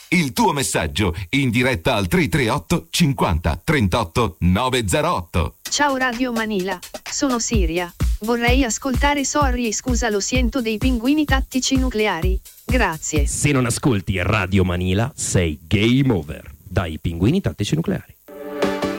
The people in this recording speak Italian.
Il tuo messaggio in diretta al 338 50 38 908. Ciao Radio Manila, sono Siria. Vorrei ascoltare Sorry e Scusa lo siento dei Pinguini Tattici Nucleari. Grazie. Se non ascolti Radio Manila sei game over. Dai Pinguini Tattici Nucleari.